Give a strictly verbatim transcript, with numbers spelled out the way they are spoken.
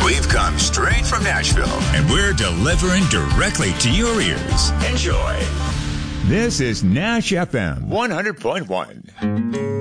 We've come straight from Nashville, and we're delivering directly to your ears. Enjoy. This is Nash F M one hundred point one.